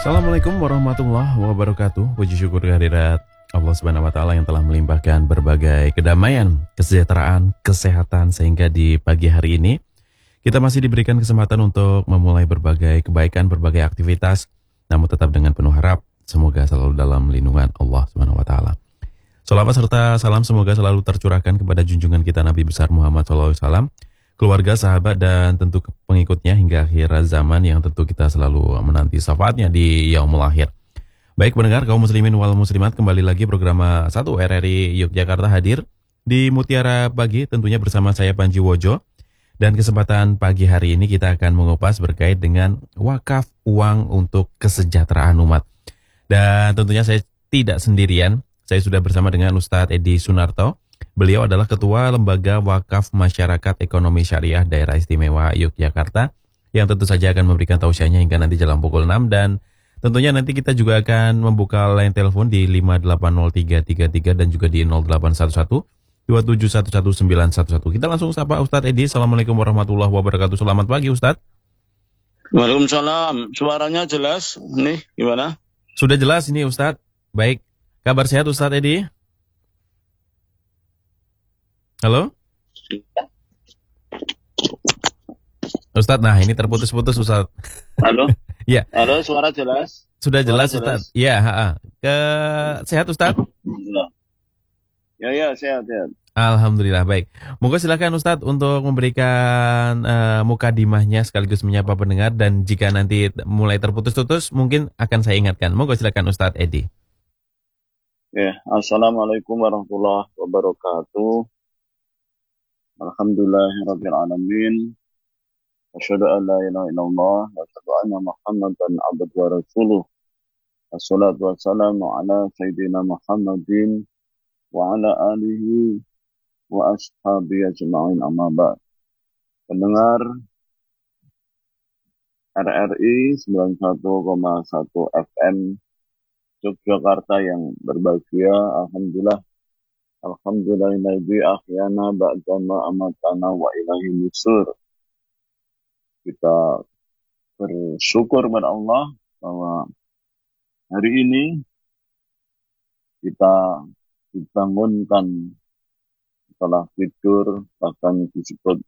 Assalamualaikum warahmatullahi wabarakatuh. Puji syukur kehadirat Allah Subhanahu wa taala yang telah melimpahkan berbagai kedamaian, kesejahteraan, kesehatan sehingga di pagi hari ini kita masih diberikan kesempatan untuk memulai berbagai kebaikan, berbagai aktivitas, namun tetap dengan penuh harap semoga selalu dalam lindungan Allah Subhanahu wa taala. Salawat serta salam semoga selalu tercurahkan kepada junjungan kita Nabi besar Muhammad SAW, keluarga, sahabat, dan tentu pengikutnya hingga akhir zaman yang tentu kita selalu menanti syafaatnya di yaumul akhir. Baik pendengar kaum muslimin wal muslimat, kembali lagi program 1 RRI Yogyakarta hadir di Mutiara Pagi tentunya bersama saya Panji Wojo. Dan kesempatan pagi hari ini kita akan mengupas berkait dengan wakaf uang untuk kesejahteraan umat. Dan tentunya saya tidak sendirian, saya sudah bersama dengan Ustadz Edi Sunarto. Beliau adalah Ketua Lembaga Wakaf Masyarakat Ekonomi Syariah Daerah Istimewa Yogyakarta yang tentu saja akan memberikan tausiahnya hingga nanti jelang pukul 6 dan tentunya nanti kita juga akan membuka line telepon di 5803333 dan juga di 0811 2711911. Kita langsung sapa Ustadz Edi. Assalamualaikum warahmatullahi wabarakatuh. Selamat pagi Ustadz. Waalaikumsalam. Suaranya jelas nih, gimana? Sudah jelas ini Ustadz. Baik, kabar sehat Ustadz Edi? Halo? Ustadz, nah ini terputus-putus Ustadz. Halo? Ya. Halo, suara jelas? Sudah jelas Ustadz? Iya, sehat Ustadz? Ya, sehat. Alhamdulillah, baik. Moga silakan Ustadz untuk memberikan mukadimahnya sekaligus menyapa pendengar dan jika nanti mulai terputus-putus mungkin akan saya ingatkan. Moga silakan Ustadz Edi. Ya, Assalamualaikum warahmatullahi wabarakatuh. Alhamdulillahirabbil alamin. Asyhadu an la ilaha illallah wa asyhadu anna Muhammadan abduhu wa rasuluh. Wassalatu wassalamu ala sayyidina Muhammadin wa ala alihi wa ashabihi ajma'in, amma ba'd. Pendengar RRI 91,1 FM Yogyakarta yang berbahagia, Alhamdulillahilladzi ahyana ba'dama amatana wa ilaihi nusur. Kita bersyukur kepada Allah bahwa hari ini kita dibangunkan setelah tidur, bahkan disebut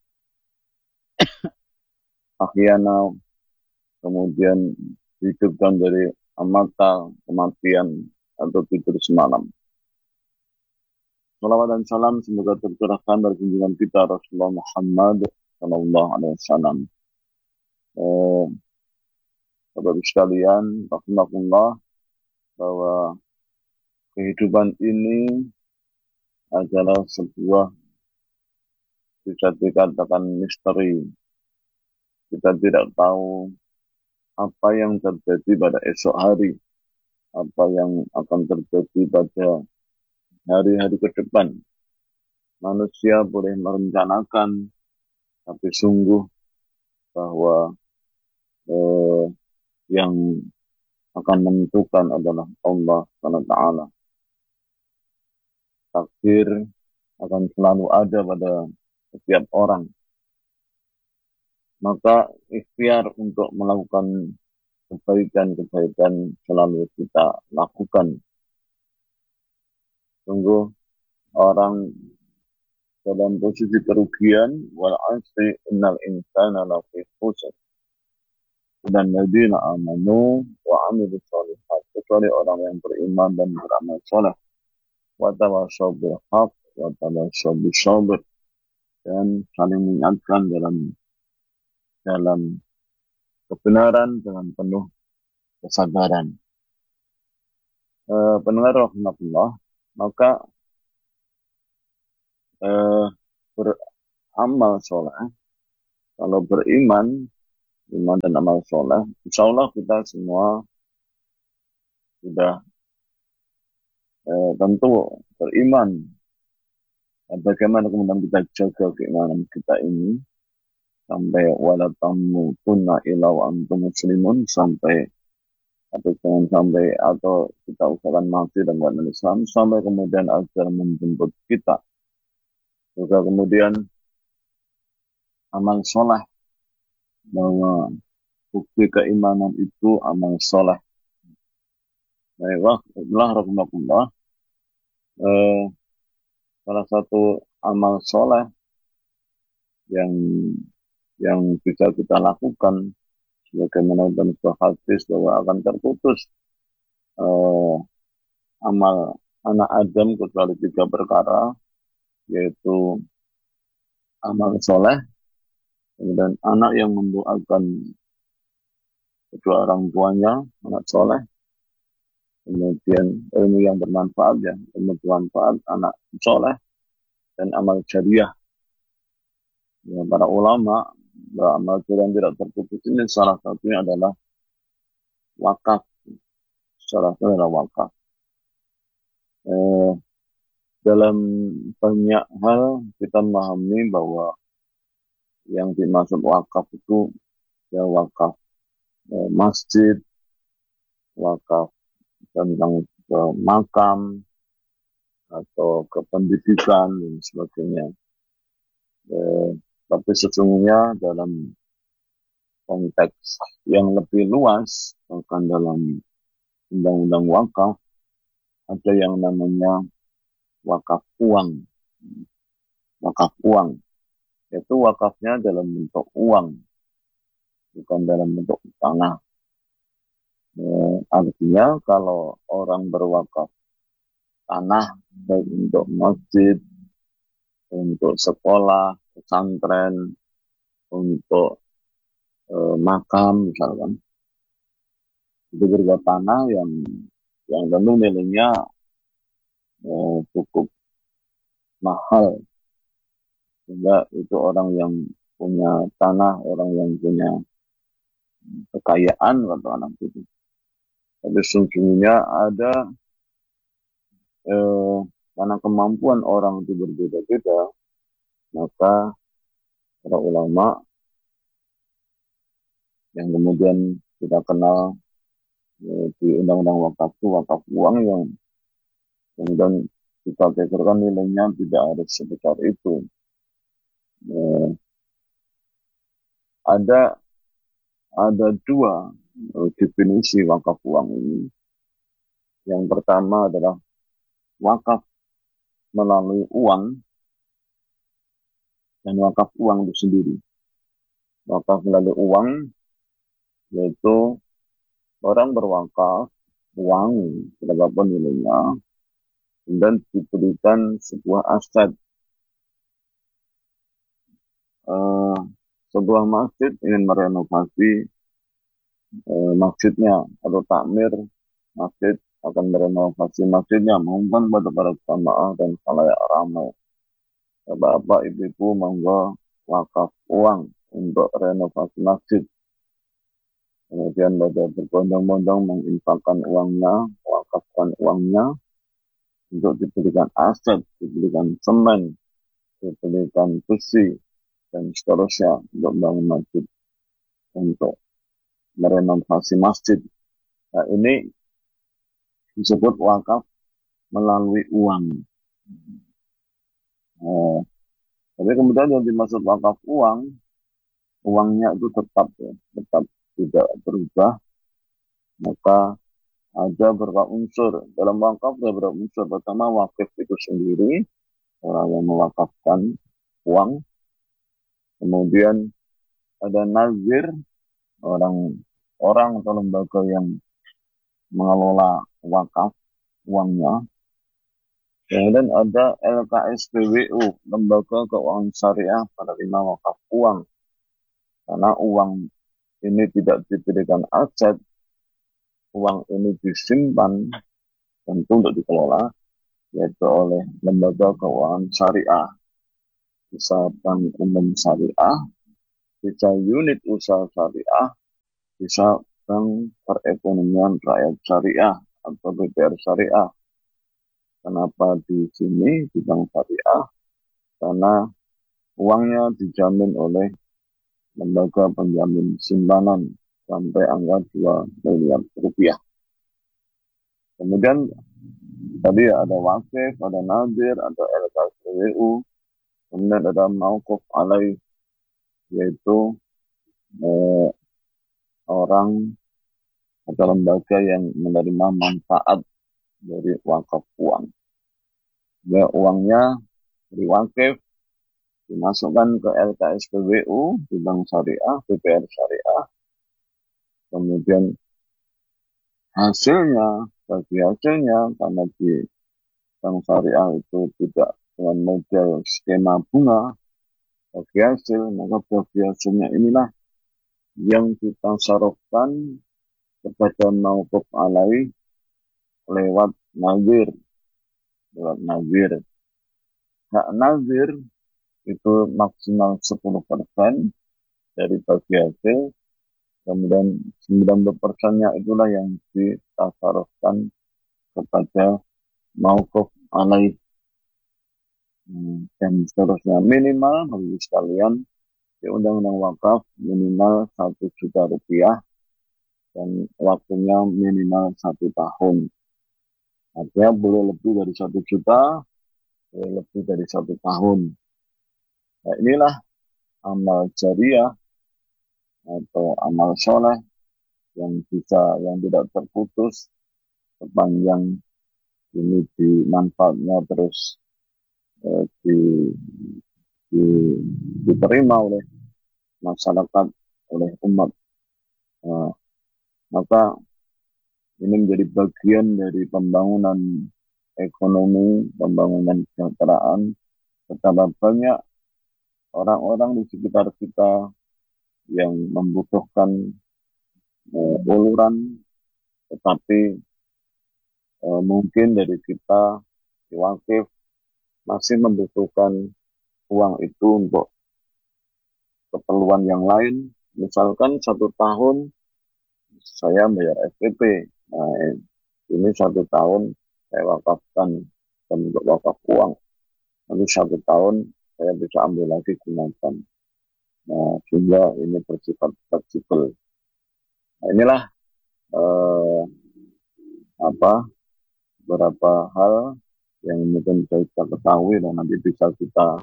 ahyana, kemudian dihidupkan dari amata kematian atau tidur semalam. Salawat dan salam semoga tercurahkan dari junjungan kita Rasulullah Muhammad sallallahu alaihi wasallam. Bapak sekalian, rahimakumullah, bahwa kehidupan ini adalah sebuah bisa dikatakan misteri. Kita tidak tahu apa yang terjadi pada esok hari, apa yang akan terjadi pada hari-hari ke depan. Manusia boleh merencanakan, tapi sungguh bahwa yang akan menentukan adalah Allah SWT. Takdir akan selalu ada pada setiap orang. Maka ikhtiar untuk melakukan kebaikan-kebaikan selalu kita lakukan. Sungguh orang dalam posisi kerugian, wal asri innal insana lafi khusr. Dan ladina amanu wa amilus shalihat, kecuali orang yang beriman dan beramal saleh. Wa tawassaw bil haqq wa tawassaw bis sabr, dan saling mengingatkan dalam kebenaran dengan penuh kesabaran. Pendengar rahmatullah, maka beramal soleh, kalau beriman, iman dan amal soleh, insya Allah kita semua sudah tentu beriman. Bagaimana kemudian kita jaga keimanan kita ini sampai wala tamutunna illa wa antum muslimun, sampai atau jangan sampai atau kita usahakan mati dan buat Islam sampai kemudian ajar menjemput kita. Juga kemudian amal soleh, bahwa bukti keimanan itu amal soleh. Baiklah, itulah rahmatullah. Eh, Salah satu amal soleh yang bisa kita lakukan sebagaimana dalam sebuah hadis bahwa akan terputus eh, amal anak Adam kecuali tiga perkara, yaitu amal soleh, kemudian anak yang mendoakan kedua orang tuanya, anak soleh, kemudian ilmu yang bermanfaat, ya, ilmu bermanfaat, anak soleh, dan amal jariah. Ya, para ulama beramal yang tidak terputus ini salah satunya adalah wakaf. Salah satunya adalah wakaf. Eh, dalam banyak hal kita memahami bahwa yang dimaksud wakaf itu ya wakaf masjid, wakaf tentang ke makam atau ke pendidikan dan sebagainya. Tapi sesungguhnya dalam konteks yang lebih luas, bahkan dalam undang-undang wakaf, ada yang namanya wakaf uang. Wakaf uang, yaitu wakafnya dalam bentuk uang, bukan dalam bentuk tanah. Artinya kalau orang berwakaf tanah, baik untuk masjid, untuk sekolah, pesantren, untuk makam misalkan, itu berupa tanah yang tentu nilainya cukup mahal, sehingga itu orang yang punya tanah, orang yang punya kekayaan atau anak itu. Tapi sesungguhnya ada karena kemampuan orang itu berbeda-beda, maka para ulama yang kemudian kita kenal di undang-undang wakaf itu wakaf uang yang kemudian kita pikirkan nilainya tidak harus sebesar itu. Eh, ada dua definisi wakaf uang ini. Yang pertama adalah wakaf melalui uang dan wakaf uang itu sendiri. Wakaf melalui uang yaitu orang berwakaf uang berapapun nilainya dan diberikan sebuah aset. Sebuah masjid ingin merenovasi masjidnya atau takmir masjid akan merenovasi masjidnya, mengumumkan pada para jamaah dan khalayak ramai. Bapak, ibu-ibu, monggo wakaf uang untuk renovasi masjid. Kemudian pada berbondong-bondong menginfakkan uangnya, wakafkan uangnya untuk diberikan aset, diberikan semen, diberikan besi, dan seterusnya untuk membangun masjid, untuk merenovasi masjid. Nah, ini disebut wakaf melalui uang. Tapi kemudian yang dimaksud wakaf uang, uangnya itu tetap tidak berubah, maka ada beberapa unsur. Dalam wakaf ada beberapa unsur. Pertama, wakif itu sendiri, orang yang mewakafkan uang. Kemudian ada nazir, orang atau lembaga yang mengelola wakaf uangnya. Kemudian ada LKSPWU, Lembaga Keuangan Syariah Penerima Wakaf Uang. Karena uang ini tidak diberikan aset, uang ini disimpan tentu untuk dikelola, yaitu oleh lembaga keuangan syariah, bisa bank umum syariah, bisa unit usaha syariah, bisa bank perekonomian rakyat syariah atau BPR syariah. Kenapa di sini di bank syariah? Karena uangnya dijamin oleh lembaga penjamin simpanan sampai angka 2 miliar rupiah. Kemudian tadi ada wakif, ada nadir, ada LKSPWU, kemudian ada mauquf alaih, yaitu orang atau lembaga yang menerima manfaat dari wakaf uang. Ya, uangnya diwakif, dimasukkan ke LKSPWU, di Bank Syariah, BPR Syariah, kemudian bagi hasilnya, karena di Bank Syariah itu tidak dengan model skema bunga, bagi hasil, maka bagi hasilnya inilah yang kita sarofkan kepada mauquf alaih lewat nazir. Hak nazir itu maksimal 10% dari bagi hasil, kemudian 90%-nya itulah yang ditasarufkan kepada mauquf alaih. Dan seterusnya, minimal bagi sekalian di Undang-Undang Wakaf minimal 1 juta rupiah dan waktunya minimal 1 tahun. Artinya boleh lebih dari 1 juta, boleh lebih dari 1 tahun. Nah, inilah amal jariah atau amal soleh yang tidak terputus sepanjang ini manfaatnya terus di, di, diterima oleh masyarakat, oleh umat. Maka ini menjadi bagian dari pembangunan ekonomi, pembangunan kesejahteraan. Betapa banyak orang-orang di sekitar kita yang membutuhkan uluran, tetapi mungkin dari kita di wakif masih membutuhkan uang itu untuk keperluan yang lain. Misalkan 1 tahun saya bayar SPP, nah, ini 1 tahun saya wakafkan untuk wakaf uang. Nanti 1 tahun saya bisa ambil lagi gunakan. Nah, sehingga ini bersifat fleksibel. Nah, inilah beberapa hal yang mungkin kita ketahui dan nanti bisa kita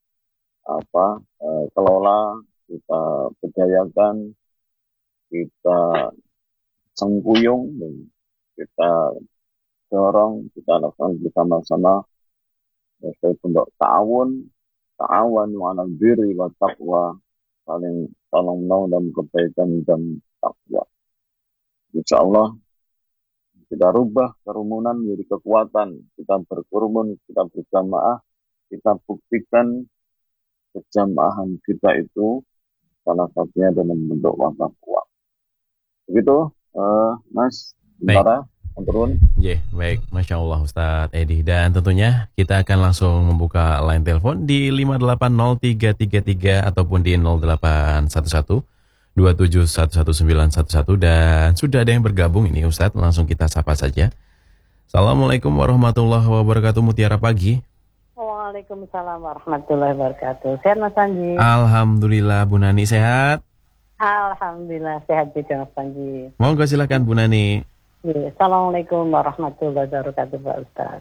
kelola, kita berdayakan, kita sengkuyung, dan kita dorong, kita lakukan bersama-sama sebagai bentuk ta'awun 'alal birri wa taqwa, saling tolong menolong dalam kebaikan dan takwa. Insya Allah kita rubah kerumunan menjadi kekuatan. Kita berkerumun, kita berjamaah, kita buktikan kejamaahan kita itu salah satunya dalam bentuk wakaf uang. Begitu, Mas, sementara turun. Baik, Masya Allah Ustadz Edi. Dan tentunya kita akan langsung membuka line telepon di 5803333 ataupun di 0811 2711911. Dan sudah ada yang bergabung ini Ustadz, langsung kita sapa saja. Assalamualaikum warahmatullahi wabarakatuh. Mutiara pagi. Waalaikumsalam warahmatullahi wabarakatuh. Sehat Mas Panji? Alhamdulillah. Bu Nani sehat? Alhamdulillah sehat juga Mas Panji. Monggo silakan Bu Nani. Assalamualaikum warahmatullahi wabarakatuh Pak Ustaz.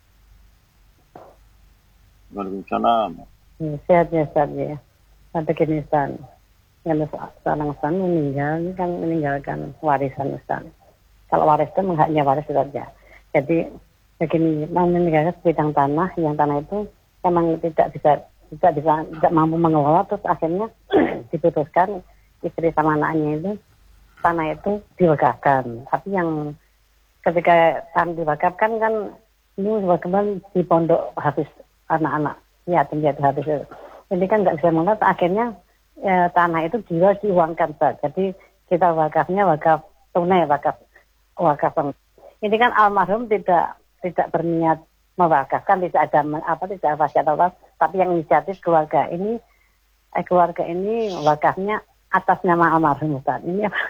Waalaikumsalam. Sehatnya Ustaz ya. Sampai kini Ustaz. Yang seorang Ustaz meninggalkan warisan Ustaz. Kalau waris itu haknya waris Ustaz ya. Jadi begini, meninggalkan sebidang tanah, yang tanah itu memang tidak mampu mengelola, terus akhirnya diputuskan istri sama anaknya itu tanah itu diwakafkan. Tapi yang ketika tanah diwakafkan kan ini kembali di pondok habis anak-anak yatim piatu habis. Ini kan nggak bisa mengelola, akhirnya tanah itu diuangkan Pak. Jadi kita wakafnya wakaf tunai, wakaf. Ini kan almarhum tidak berniat mewakafkan, tidak ada wasiat apa, tapi yang inisiatif keluarga ini wakafnya atas nama almarhum Ustaz. Ini